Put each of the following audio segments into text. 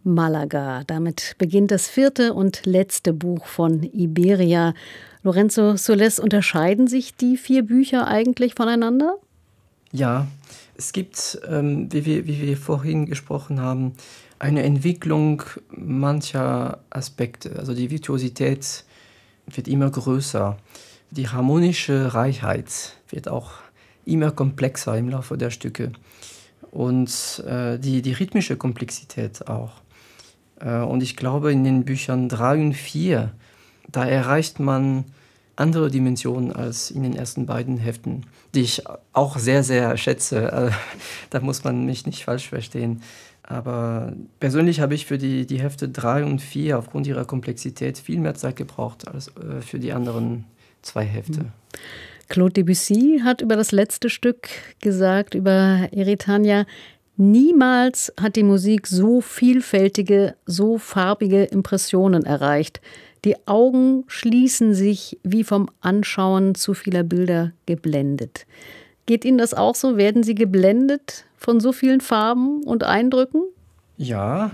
Malaga. Damit beginnt das 4. und letzte Buch von Iberia. Lorenzo Solés, unterscheiden sich die 4 Bücher eigentlich voneinander? Ja, es gibt, wie wir vorhin gesprochen haben, eine Entwicklung mancher Aspekte. Also die Virtuosität wird immer größer. Die harmonische Reichheit wird auch immer komplexer im Laufe der Stücke. Und die rhythmische Komplexität auch. Und ich glaube, in den Büchern 3 und 4, da erreicht man andere Dimensionen als in den ersten beiden Heften, die ich auch sehr, sehr schätze. Da muss man mich nicht falsch verstehen. Aber persönlich habe ich für die Hefte 3 und 4 aufgrund ihrer Komplexität viel mehr Zeit gebraucht als für die anderen 2 Hefte. Claude Debussy hat über das letzte Stück gesagt, über Eritania: Niemals hat die Musik so vielfältige, so farbige Impressionen erreicht. Die Augen schließen sich wie vom Anschauen zu vieler Bilder geblendet. Geht Ihnen das auch so? Werden Sie geblendet von so vielen Farben und Eindrücken? Ja,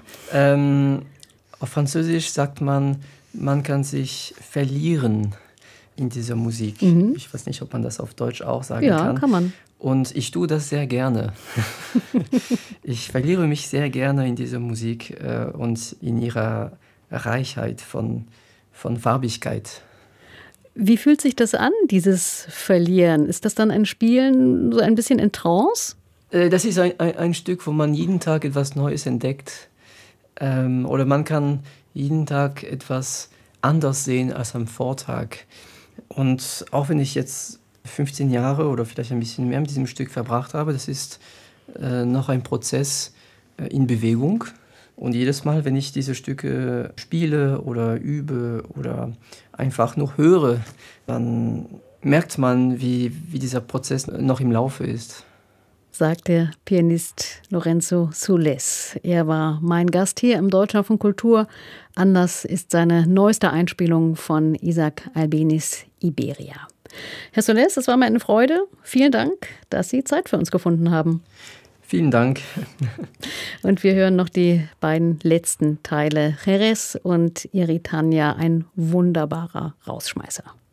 auf Französisch sagt man, man kann sich verlieren in dieser Musik. Ich weiß nicht, ob man das auf Deutsch auch sagen kann. Ja, kann man. Und ich tue das sehr gerne. Ich verliere mich sehr gerne in dieser Musik und in ihrer Reichheit von Farbigkeit. Wie fühlt sich das an, dieses Verlieren? Ist das dann ein Spielen so ein bisschen in Trance? Das ist ein Stück, wo man jeden Tag etwas Neues entdeckt. Oder man kann jeden Tag etwas anders sehen als am Vortag. Und auch wenn ich jetzt 15 Jahre oder vielleicht ein bisschen mehr mit diesem Stück verbracht habe, das ist noch ein Prozess in Bewegung. Und jedes Mal, wenn ich diese Stücke spiele oder übe oder einfach nur höre, dann merkt man, wie dieser Prozess noch im Laufe ist. Sagt der Pianist Lorenzo Solés. Er war mein Gast hier im Deutschlandfunk Kultur. Anlass ist seine neueste Einspielung von Isaac Albenis Iberia. Herr Solés, es war mir eine Freude. Vielen Dank, dass Sie Zeit für uns gefunden haben. Vielen Dank. Und wir hören noch die beiden letzten Teile. Jerez und Eritania, ein wunderbarer Rausschmeißer.